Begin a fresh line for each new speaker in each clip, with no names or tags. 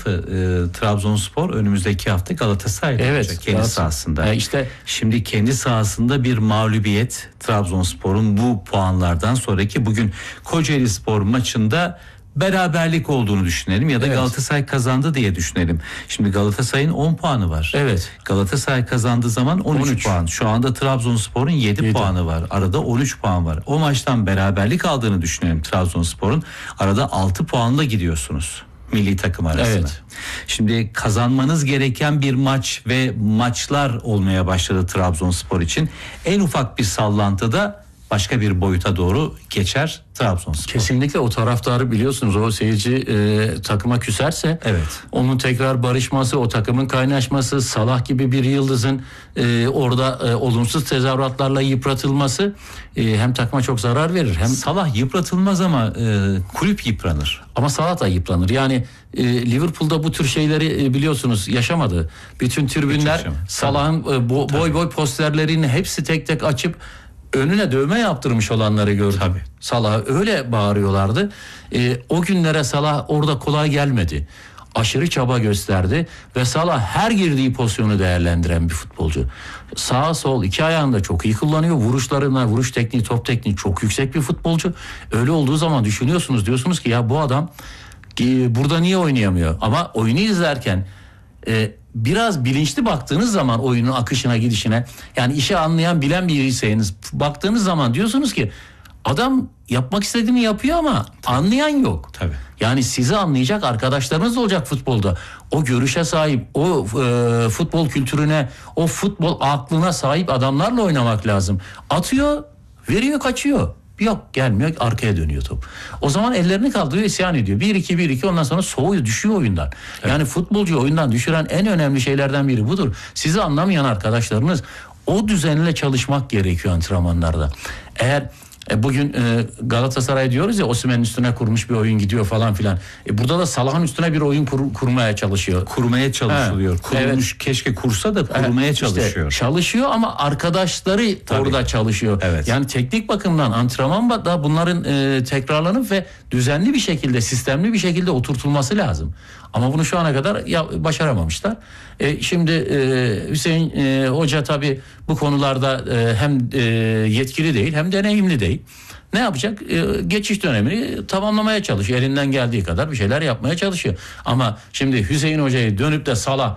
tarafı Trabzonspor önümüzdeki hafta Galatasaray'da olacak kendi sahasında. Şimdi kendi sahasında bir mağlubiyet Trabzonspor'un bu puanlardan sonraki bugün Kocaelispor maçında beraberlik olduğunu düşünelim ya da Galatasaray kazandı diye düşünelim. Şimdi Galatasaray'ın 10 puanı var.
Evet.
Galatasaray kazandığı zaman 13 puan. Şu anda Trabzonspor'un 7 puanı var. Arada 13 puan var. O maçtan beraberlik aldığını düşünelim Trabzonspor'un. Arada 6 puanla gidiyorsunuz milli takım arasına.
Evet.
Şimdi kazanmanız gereken bir maç ve maçlar olmaya başladı Trabzonspor için. En ufak bir sallantıda başka bir boyuta doğru geçer Trabzonspor.
Kesinlikle o taraftarı biliyorsunuz, o seyirci takıma küserse onun tekrar barışması, o takımın kaynaşması, Salah gibi bir yıldızın orada olumsuz tezahüratlarla yıpratılması hem takıma çok zarar verir. Hem
Salah yıpratılmaz ama kulüp yıpranır.
Ama Salah da yıpranır. Yani Liverpool'da bu tür şeyleri biliyorsunuz yaşamadı. Bütün tribünler Salah'ın boy posterlerini hepsi tek tek açıp önüne dövme yaptırmış olanları gördüm.
Tabii.
Salah öyle bağırıyorlardı. O günlere Salah orada kolay gelmedi. Aşırı çaba gösterdi ve Salah her girdiği pozisyonu değerlendiren bir futbolcu. Sağ sol iki ayağını da çok iyi kullanıyor. Vuruşlarına, vuruş tekniği, top tekniği çok yüksek bir futbolcu. Öyle olduğu zaman düşünüyorsunuz, diyorsunuz ki ya bu adam burada niye oynayamıyor? Ama oyunu izlerken biraz bilinçli baktığınız zaman oyunun akışına, gidişine, yani işi anlayan, bilen biriyseniz baktığınız zaman diyorsunuz ki adam yapmak istediğini yapıyor ama anlayan yok.
Tabii.
Yani sizi anlayacak arkadaşlarınız olacak futbolda. O görüşe sahip, o futbol kültürüne, o futbol aklına sahip adamlarla oynamak lazım. Atıyor, veriyor, kaçıyor. Yok, gelmiyor, arkaya dönüyor top. O zaman ellerini kaldırıyor, isyan ediyor. 1-2 ondan sonra soğuyor, düşüyor oyundan. Evet. Yani futbolcuyu oyundan düşüren en önemli şeylerden biri budur. Sizi anlamayan arkadaşlarınız, o düzenle çalışmak gerekiyor antrenmanlarda. Eğer bugün Galatasaray diyoruz ya, Osimhen'in üstüne kurmuş bir oyun gidiyor falan filan. Burada da Salah'ın üstüne bir oyun kurmaya çalışıyor.
Kurmaya çalışılıyor. Kurulmuş, keşke kursa da kurmaya çalışıyor.
İşte çalışıyor ama arkadaşları orada çalışıyor.
Evet.
Yani teknik bakımdan antrenman da bunların tekrarlanıp ve düzenli bir şekilde, sistemli bir şekilde oturtulması lazım. Ama bunu şu ana kadar başaramamışlar. Şimdi Hüseyin Hoca tabii bu konularda hem yetkili değil hem deneyimli değil. Ne yapacak? Geçiş dönemini tamamlamaya çalışıyor. Elinden geldiği kadar bir şeyler yapmaya çalışıyor. Ama şimdi Hüseyin Hoca'yı dönüp de Salah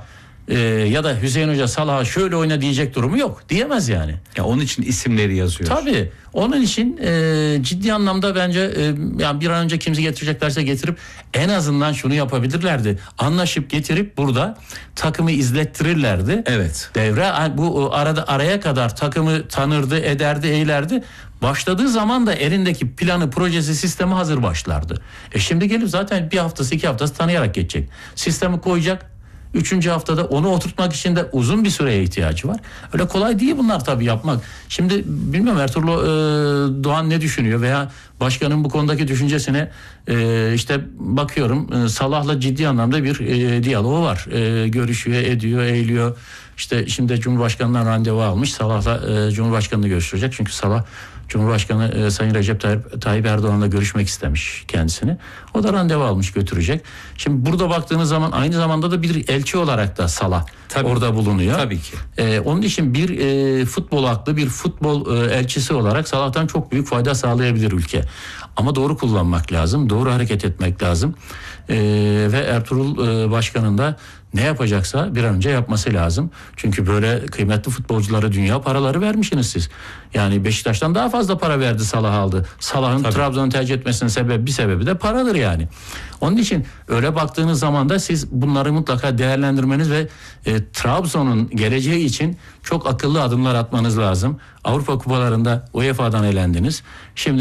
ya da Hüseyin Hoca Salah'a şöyle oyna diyecek durumu yok. Diyemez yani.
Ya onun için isimleri yazıyor.
Tabii. Onun için ciddi anlamda bence yani bir an önce kimse getireceklerse getirip en azından şunu yapabilirlerdi. Anlaşıp getirip burada takımı izlettirirlerdi.
Evet.
Devre bu araya kadar takımı tanırdı, ederdi, eylerdi. Başladığı zaman da elindeki planı, projesi, sistemi hazır başlardı. Şimdi gelip zaten bir haftası, 2 haftası tanıyarak geçecek. Sistemi koyacak. 3. haftada onu oturtmak için de uzun bir süreye ihtiyacı var. Öyle kolay değil bunlar tabii yapmak. Şimdi bilmiyorum Ertuğrul Doğan ne düşünüyor veya başkanın bu konudaki düşüncesine işte bakıyorum Salah'la ciddi anlamda bir diyaloğu var. Görüşüyor, ediyor, eğiliyor. İşte şimdi Cumhurbaşkanı'ndan randevu almış. Salah'la Cumhurbaşkanı'nı görüşecek. Çünkü Salah Cumhurbaşkanı Sayın Recep Tayyip Erdoğan'la görüşmek istemiş kendisini. O da randevu almış, götürecek. Şimdi burada baktığınız zaman aynı zamanda da bir elçi olarak da Salah orada bulunuyor.
Tabii ki.
Onun için bir futbol aklı, bir futbol elçisi olarak Salah'tan çok büyük fayda sağlayabilir ülke. Ama doğru kullanmak lazım, doğru hareket etmek lazım. Ve Ertuğrul Başkan'ın da ne yapacaksa bir an önce yapması lazım. Çünkü böyle kıymetli futbolculara dünya paraları vermişsiniz siz. Yani Beşiktaş'tan daha fazla para verdi, Salah aldı. Salah'ın Trabzon'u tercih etmesinin bir sebebi de paradır yani. Onun için öyle baktığınız zaman da siz bunları mutlaka değerlendirmeniz ve Trabzon'un geleceği için çok akıllı adımlar atmanız lazım. Avrupa kupalarında UEFA'dan elendiniz. Şimdi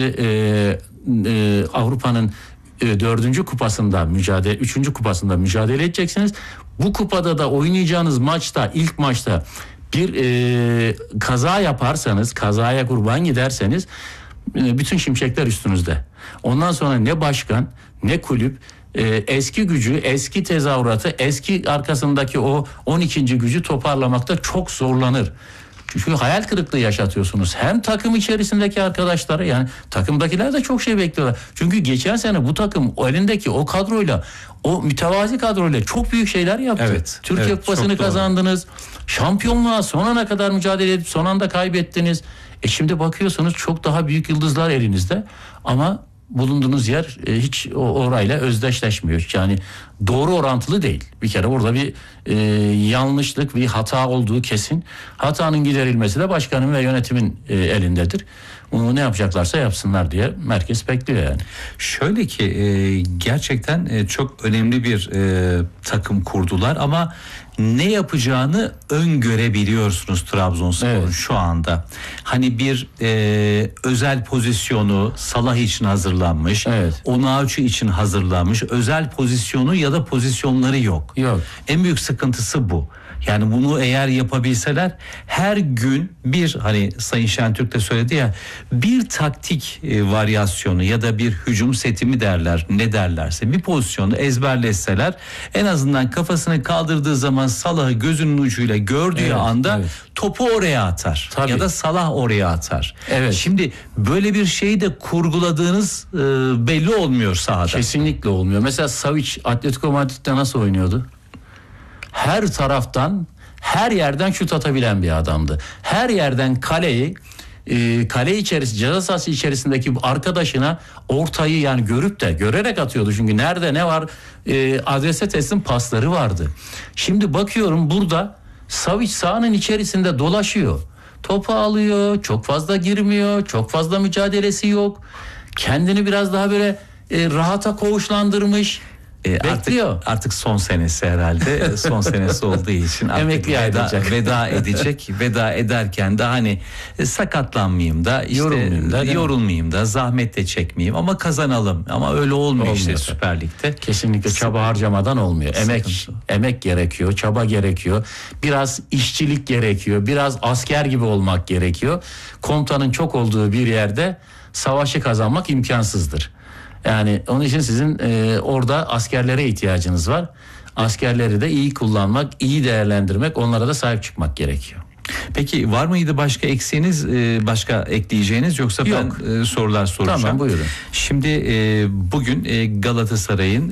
Avrupa'nın 4. kupasında mücadele, 3. kupasında mücadele edeceksiniz. Bu kupada da oynayacağınız maçta, ilk maçta bir kaza yaparsanız, kazaya kurban giderseniz bütün şimşekler üstünüzde. Ondan sonra ne başkan, ne kulüp eski gücü, eski tezahüratı, eski arkasındaki o 12. gücü toparlamakta çok zorlanır. Çünkü hayal kırıklığı yaşatıyorsunuz. Hem takım içerisindeki arkadaşları, yani takımdakiler de çok şey bekliyorlar. Çünkü geçen sene bu takım o elindeki o kadroyla, o mütevazi kadroyla çok büyük şeyler yaptı.
Evet,
Türkiye Kupası'nı kazandınız. Şampiyonluğa son ana kadar mücadele edip son anda kaybettiniz. Şimdi bakıyorsunuz çok daha büyük yıldızlar elinizde ama bulunduğunuz yer hiç orayla özdeşleşmiyor. Yani doğru orantılı değil. Bir kere burada bir yanlışlık, bir hata olduğu kesin. Hatanın giderilmesi de başkanın ve yönetimin elindedir. Bunu ne yapacaklarsa yapsınlar diye merkez bekliyor yani.
Şöyle ki gerçekten çok önemli bir takım kurdular ama ne yapacağını öngörebiliyorsunuz Trabzonspor'un şu anda. Hani bir özel pozisyonu Salah için hazırlanmış, Onaçu için hazırlanmış özel pozisyonu ya da pozisyonları yok. En büyük sıkıntısı bu. Yani bunu eğer yapabilseler her gün bir, hani Sayın Şentürk de söyledi ya, bir taktik varyasyonu ya da bir hücum seti mi derler, ne derlerse, bir pozisyonu ezberleseler en azından kafasını kaldırdığı zaman Salah'ı gözünün ucuyla gördüğü anda topu oraya atar. Tabii. Ya da Salah oraya atar. Şimdi böyle bir şeyi de kurguladığınız belli olmuyor sahada.
Kesinlikle olmuyor. Mesela Savic Atletico Madrid'de nasıl oynuyordu? Her taraftan, her yerden şut atabilen bir adamdı. Her yerden kale içerisinde, ceza sahası içerisindeki arkadaşına ortayı yani görüp de görerek atıyordu. Çünkü nerede ne var adrese teslim pasları vardı. Şimdi bakıyorum burada Savic sahanın içerisinde dolaşıyor. Topu alıyor, çok fazla girmiyor, çok fazla mücadelesi yok. Kendini biraz daha böyle rahata koğuşlandırmış.
Artık son senesi herhalde. Son senesi olduğu için
emekli
veda edecek. Veda ederken de hani sakatlanmayayım da, işte yorulmayayım da, zahmet de çekmeyeyim ama kazanalım. Ama öyle olmuyor işte Süper Lig'de.
Kesinlikle çaba harcamadan olmuyor. Emek gerekiyor, çaba gerekiyor. Biraz işçilik gerekiyor. Biraz asker gibi olmak gerekiyor. Komutanın çok olduğu bir yerde savaşı kazanmak imkansızdır. Yani onun için sizin orada askerlere ihtiyacınız var. Askerleri de iyi kullanmak, iyi değerlendirmek, onlara da sahip çıkmak gerekiyor.
Peki var mıydı başka eksiğiniz, başka ekleyeceğiniz, yoksa
yok,
ben sorular soracağım.
Tamam, buyurun.
Şimdi bugün Galatasaray'ın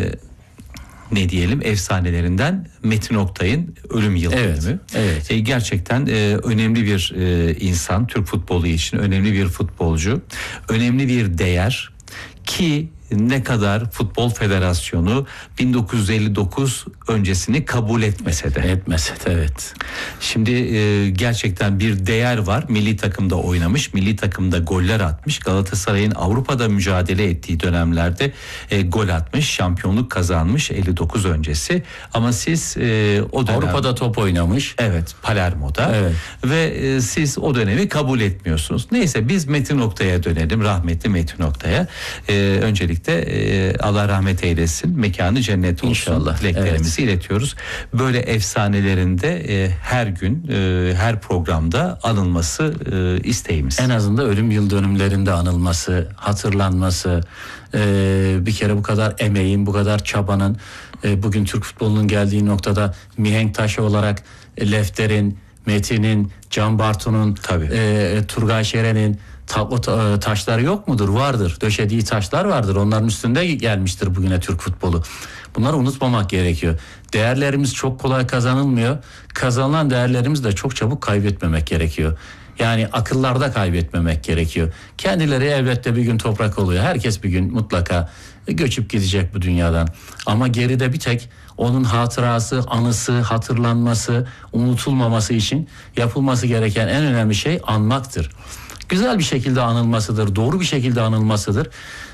ne diyelim efsanelerinden Metin Oktay'ın ölüm yıl dönümü. Gerçekten önemli bir insan, Türk futbolu için önemli bir futbolcu, önemli bir değer. Ki ne kadar Futbol Federasyonu 1959 öncesini kabul etmese de.
Evet.
Şimdi gerçekten bir değer var. Milli takımda oynamış, milli takımda goller atmış. Galatasaray'ın Avrupa'da mücadele ettiği dönemlerde gol atmış, şampiyonluk kazanmış 59 öncesi. Ama siz o dönem
Avrupa'da top oynamış.
Evet, Palermo'da. Ve siz o dönemi kabul etmiyorsunuz. Neyse, biz Metin Oktay'a dönelim. Rahmetli Metin Oktay'a. Öncelikle Allah rahmet eylesin, mekanı cennet olsun. İnşallah. Dileklerimizi iletiyoruz. Böyle efsanelerinde her gün, her programda anılması isteğimiz.
En azından ölüm yıl dönümlerinde anılması, hatırlanması, bir kere bu kadar emeğin, bu kadar çabanın, bugün Türk futbolunun geldiği noktada mihenk taşı olarak Lefter'in, Metin'in, Can Bartu'nun, Turgay Şeren'in taşları yok mudur? Vardır. Döşediği taşlar vardır. Onların üstünde gelmiştir bugüne Türk futbolu. Bunları unutmamak gerekiyor. Değerlerimiz çok kolay kazanılmıyor. Kazanılan değerlerimizi de çok çabuk kaybetmemek gerekiyor. Yani akıllarda kaybetmemek gerekiyor. Kendileri elbette bir gün toprak oluyor. Herkes bir gün mutlaka göçüp gidecek bu dünyadan. Ama geride bir tek onun hatırası, anısı, hatırlanması, unutulmaması için yapılması gereken en önemli şey anmaktır. Güzel bir şekilde anılmasıdır, doğru bir şekilde anılmasıdır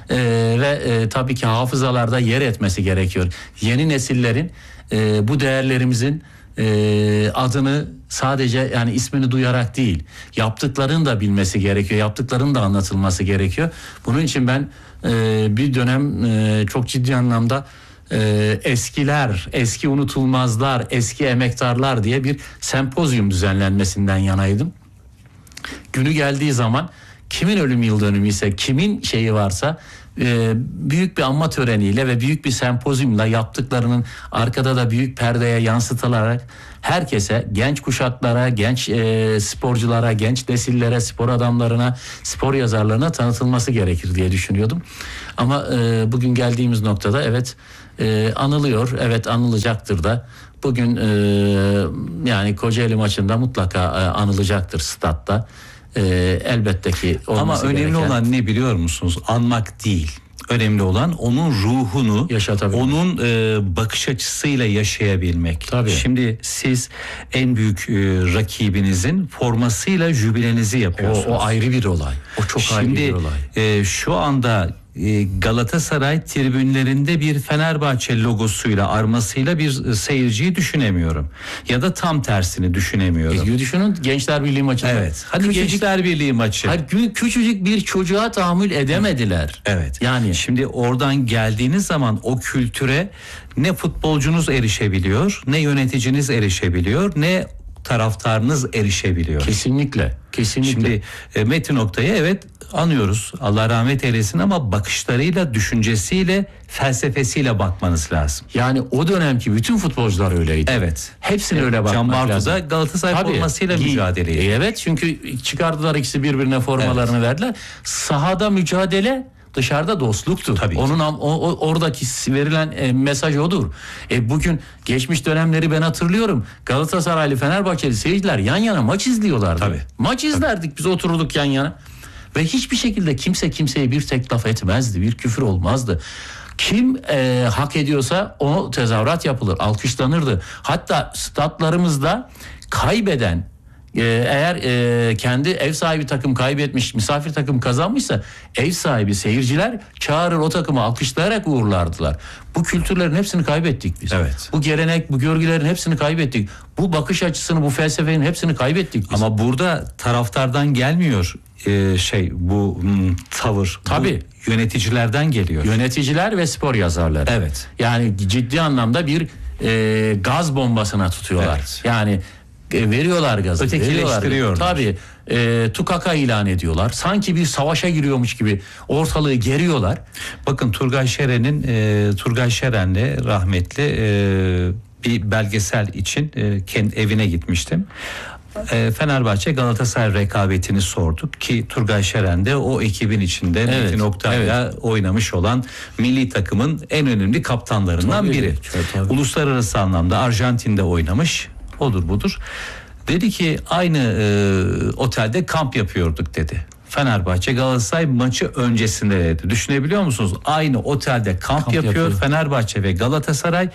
ve tabii ki hafızalarda yer etmesi gerekiyor. Yeni nesillerin bu değerlerimizin adını sadece yani ismini duyarak değil, yaptıklarını da bilmesi gerekiyor, yaptıklarının da anlatılması gerekiyor. Bunun için ben bir dönem çok ciddi anlamda eskiler, eski unutulmazlar, eski emektarlar diye bir sempozyum düzenlenmesinden yanaydım. Günü geldiği zaman kimin ölüm yıl dönümü ise, kimin şeyi varsa büyük bir anma töreniyle ve büyük bir sempozyumla yaptıklarının arkada da büyük perdeye yansıtılarak herkese, genç kuşaklara, genç sporculara, genç nesillere, spor adamlarına, spor yazarlarına tanıtılması gerekir diye düşünüyordum. Ama bugün geldiğimiz noktada evet anılıyor, evet anılacaktır da. Bugün yani Kocaeli maçında mutlaka anılacaktır statta. Elbette ki
ama önemli olan ne biliyor musunuz? Anmak değil. Önemli olan onun ruhunu, onun bakış açısıyla yaşayabilmek.
Tabii.
Şimdi siz en büyük rakibinizin formasıyla jübilenizi yapıyorsunuz.
O ayrı bir olay. O çok ayrı bir olay.
Şimdi şu anda Galatasaray tribünlerinde bir Fenerbahçe logosuyla, armasıyla bir seyirciyi düşünemiyorum. Ya da tam tersini düşünemiyorum.
Düşünün Gençler Birliği maçında.
Evet. Hadi Gençler Birliği maçı.
Küçücük bir çocuğa tahammül edemediler.
Evet.
Yani
şimdi oradan geldiğiniz zaman o kültüre ne futbolcunuz erişebiliyor, ne yöneticiniz erişebiliyor, ne taraftarınız erişebiliyor.
Kesinlikle.
Şimdi Metin Oktay'ı evet anıyoruz. Allah rahmet eylesin ama bakışlarıyla, düşüncesiyle, felsefesiyle bakmanız lazım.
Yani o dönemki bütün futbolcular öyleydi.
Evet.
Hepsine öyle bakmak
lazım. Can Bartu da
lazım.
Galatasaray formasıyla mücadele ediyor.
Evet, çünkü çıkardılar, ikisi birbirine formalarını verdiler. Sahada mücadele, dışarıda dostluktur.
Tabii
onun oradaki verilen mesaj odur. Bugün geçmiş dönemleri ben hatırlıyorum. Galatasaraylı, Fenerbahçeli seyirciler yan yana maç izliyorlardı.
Tabii.
Maç izlerdik, biz otururduk yan yana. Ve hiçbir şekilde kimse kimseye bir tek laf etmezdi. Bir küfür olmazdı. Kim hak ediyorsa o tezahürat yapılır, alkışlanırdı. Hatta statlarımızda kaybeden, eğer kendi ev sahibi takım kaybetmiş, misafir takım kazanmışsa ev sahibi seyirciler çağırır, o takımı alkışlayarak uğurlardılar. Bu kültürlerin hepsini kaybettik biz.
Evet.
Bu gelenek, bu görgülerin hepsini kaybettik. Bu bakış açısını, bu felsefenin hepsini kaybettik biz.
Ama burada taraftardan gelmiyor bu tavır.
Tabii.
Bu yöneticilerden geliyor.
Yöneticiler ve spor yazarları.
Evet.
Yani ciddi anlamda bir gaz bombasına tutuyorlar.
Evet.
Yani veriyorlar gazı.
Ötekileştiriyorlar.
Tabii. Tukaka ilan ediyorlar. Sanki bir savaşa giriyormuş gibi ortalığı geriyorlar.
Bakın Turgay Şeren'le rahmetli bir belgesel için kendi evine gitmiştim. Fenerbahçe Galatasaray rekabetini sorduk ki Turgay Şeren de o ekibin içinde Metin Oktay'la oynamış olan milli takımın en önemli kaptanlarından biri.
Tabii.
Uluslararası anlamda Arjantin'de oynamış. Odur budur. Dedi ki aynı otelde kamp yapıyorduk dedi. Fenerbahçe Galatasaray maçı öncesinde dedi. Düşünebiliyor musunuz? Aynı otelde kamp yapıyor Fenerbahçe ve Galatasaray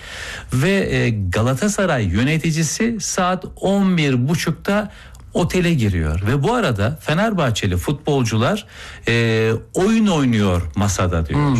ve Galatasaray yöneticisi saat 11.30'da otele giriyor ve bu arada Fenerbahçeli futbolcular oyun oynuyor masada diyor.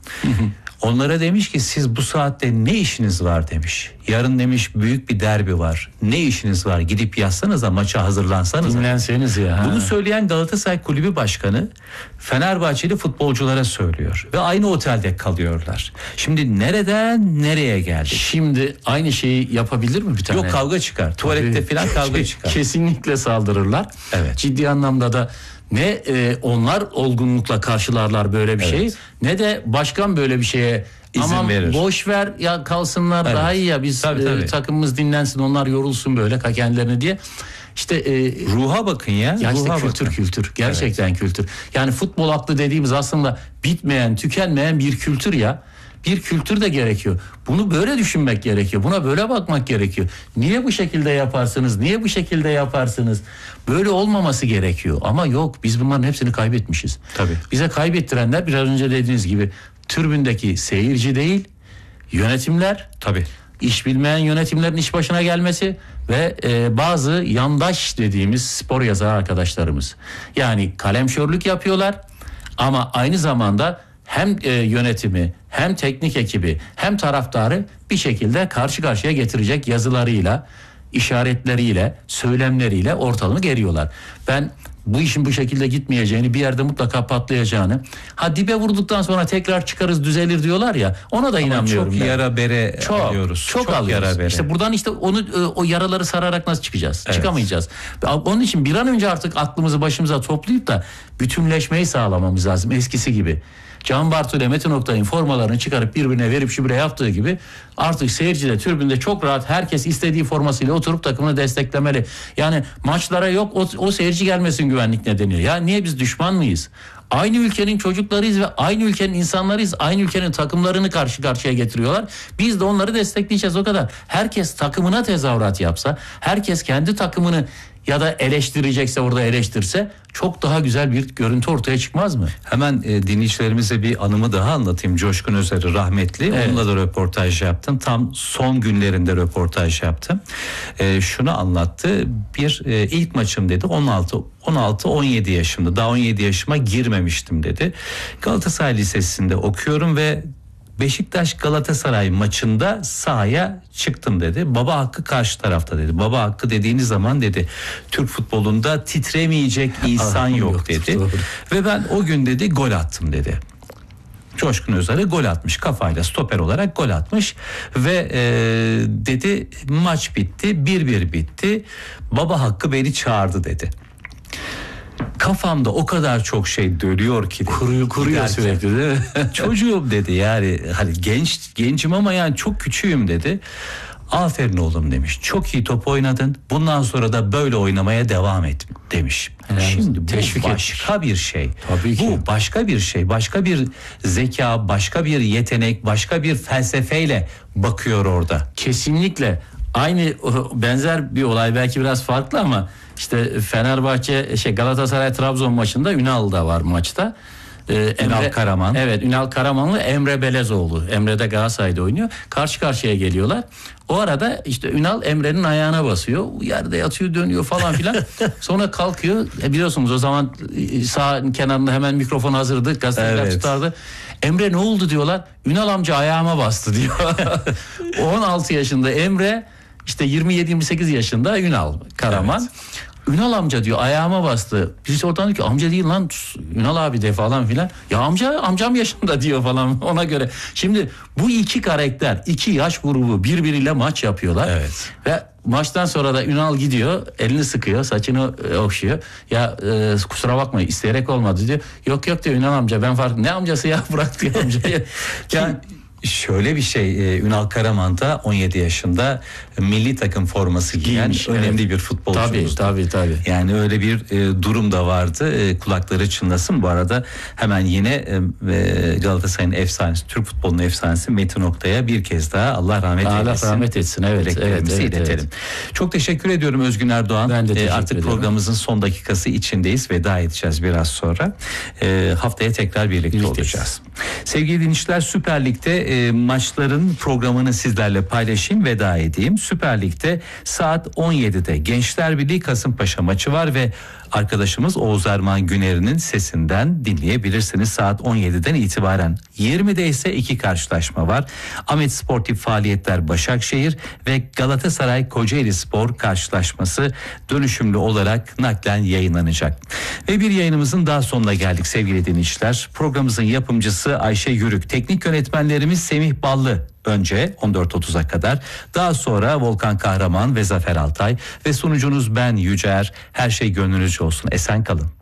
Onlara demiş ki siz bu saatte ne işiniz var demiş. Yarın demiş büyük bir derbi var. Ne işiniz var? Gidip yazsanız da maça hazırlansanız.
Dinlenseniz ya.
Bunu söyleyen Galatasaray Kulübü Başkanı Fenerbahçeli futbolculara söylüyor. Ve aynı otelde kalıyorlar. Şimdi nereden nereye geldik?
Şimdi aynı şeyi yapabilir mi bir tane?
Yok, kavga çıkar. Tuvalette falan kavga çıkar.
Kesinlikle saldırırlar.
Evet.
Ciddi anlamda da ne onlar olgunlukla karşılarlar böyle bir şeyi, ne de başkan böyle bir şeye
İzin verir.
Boş ver ya, kalsınlar daha iyi ya, biz
tabii.
takımımız dinlensin, onlar yorulsun böyle kendilerini diye. İşte
ruha bakın ya.
Ya işte
ruha
kültür gerçekten kültür. Yani futbol aklı dediğimiz aslında bitmeyen, tükenmeyen bir kültür ya. Bir kültür de gerekiyor. Bunu böyle düşünmek gerekiyor. Buna böyle bakmak gerekiyor. Niye bu şekilde yaparsınız? Niye bu şekilde yaparsınız? Böyle olmaması gerekiyor. Ama yok, biz bunların hepsini kaybetmişiz.
Tabii.
Bize kaybettirenler biraz önce dediğiniz gibi tribündeki seyirci değil, yönetimler.
Tabii.
İş bilmeyen yönetimlerin iş başına gelmesi ve bazı yandaş dediğimiz spor yazarı arkadaşlarımız. Yani kalemşörlük yapıyorlar ama aynı zamanda hem yönetimi, hem teknik ekibi, hem taraftarı bir şekilde karşı karşıya getirecek yazılarıyla, işaretleriyle, söylemleriyle ortalığını geriyorlar. Ben bu işin bu şekilde gitmeyeceğini, bir yerde mutlaka patlayacağını, dibe vurduktan sonra tekrar çıkarız, düzelir diyorlar ya, ona da inanmıyorum.
Çok yara bere alıyoruz.
Çok alıyoruz.
Yara bere.
İşte buradan o yaraları sararak nasıl çıkacağız? Evet. Çıkamayacağız. Onun için bir an önce artık aklımızı başımıza toplayıp da bütünleşmeyi sağlamamız lazım eskisi gibi. Can Bartu ile Metin Oktay'ın formalarını çıkarıp birbirine verip şübre yaptığı gibi artık seyirci de tribünde çok rahat herkes istediği formasıyla oturup takımını desteklemeli. Yani maçlara yok o seyirci gelmesin güvenlik nedeniyle. Ya niye biz düşman mıyız? Aynı ülkenin çocuklarıyız ve aynı ülkenin insanlarıyız. Aynı ülkenin takımlarını karşı karşıya getiriyorlar. Biz de onları destekleyeceğiz, o kadar. Herkes takımına tezahürat yapsa, herkes kendi takımını ya da eleştirecekse orada eleştirse çok daha güzel bir görüntü ortaya çıkmaz mı?
Hemen dinleyicilerimize bir anımı daha anlatayım. Coşkun Özer'i rahmetli. Evet. Onunla da röportaj yaptım. Tam son günlerinde röportaj yaptım. Şunu anlattı. İlk maçım dedi 16-17 yaşımda. Daha 17 yaşıma girmemiştim dedi. Galatasaray Lisesi'nde okuyorum ve Beşiktaş Galatasaray maçında sahaya çıktım dedi. Baba hakkı karşı tarafta dedi. Baba hakkı dediğiniz zaman dedi Türk futbolunda titremeyecek insan yok dedi. Doğru. Ve ben o gün dedi gol attım dedi. Coşkun Özer'e gol atmış, kafayla stoper olarak gol atmış ve dedi maç bitti, 1-1 bitti. Baba hakkı beni çağırdı dedi. Kafamda o kadar çok şey dönüyor ki.
Kuruyor sürekli değil mi?
Çocuğum dedi, yani hani gencim ama yani çok küçüğüm dedi. Aferin oğlum demiş. Çok iyi top oynadın. Bundan sonra da böyle oynamaya devam et demiş. Yani şimdi bu başka bir şey.
Tabii ki.
Bu başka bir şey. Başka bir zeka, başka bir yetenek, başka bir felsefeyle bakıyor orada.
Kesinlikle. Aynı benzer bir olay, belki biraz farklı ama işte Fenerbahçe Galatasaray Trabzon maçında Ünal da var maçta.
Ünal Karaman.
Evet, Ünal Karamanlı Emre Belezoğlu. Emre de Galatasaray'da oynuyor. Karşı karşıya geliyorlar. O arada işte Ünal Emre'nin ayağına basıyor. Yerde yatıyor, dönüyor falan filan. Sonra kalkıyor. Biliyorsunuz o zaman sağ kenarında hemen mikrofon hazırdı. Gazeteciler tutardı. Emre ne oldu diyorlar. Ünal amca ayağıma bastı diyor. 16 yaşında Emre, işte 27-28 yaşında Ünal Karaman. Evet. Ünal amca diyor ayağıma bastı. Birisi oradan diyor ki amca değil lan Ünal abi de falan filan. Ya amcam yaşında diyor falan ona göre. Şimdi bu iki karakter, iki yaş grubu birbiriyle maç yapıyorlar.
Evet.
Ve maçtan sonra da Ünal gidiyor, elini sıkıyor, saçını okşuyor. Ya kusura bakma isteyerek olmadı diyor. Yok diyor Ünal amca, ben farklı. Ne amcası ya, bırak diyor amcayı.
Yani şöyle bir şey, Ünal Karaman da 17 yaşında milli takım forması giyen önemli bir futbolcumuz.
Tabii.
Yani öyle bir durum da vardı. Kulakları çınlasın. Bu arada hemen yine Galatasaray'ın efsanesi, Türk futbolunun efsanesi Metin Oktay'a bir kez daha Allah rahmet etsin.
Evet.
iletelim. Çok teşekkür ediyorum Özgün Erdoğan.
Ben de teşekkür
artık
ediyorum.
Programımızın son dakikası içindeyiz. Veda edeceğiz biraz sonra. Haftaya tekrar birlikte olacağız. Sevgili dinleyiciler, Süper Lig'de maçların programını sizlerle paylaşayım, veda edeyim. Süper Lig'de saat 17'de Gençler Birliği Kasımpaşa maçı var ve arkadaşımız Oğuz Erman Güner'in sesinden dinleyebilirsiniz saat 17'den itibaren. 20'de ise iki karşılaşma var. Ahmet Sportif Faaliyetler Başakşehir ve Galatasaray Kocaeli Spor karşılaşması dönüşümlü olarak naklen yayınlanacak. Ve bir yayınımızın daha sonuna geldik sevgili dinleyiciler. Programımızın yapımcısı Ayşe Yürük, teknik yönetmenlerimiz Semih Ballı önce 14.30'a kadar, daha sonra Volkan Kahraman ve Zafer Altay ve sunucunuz ben Yücer. Her şey gönlünüzce olsun. Esen kalın.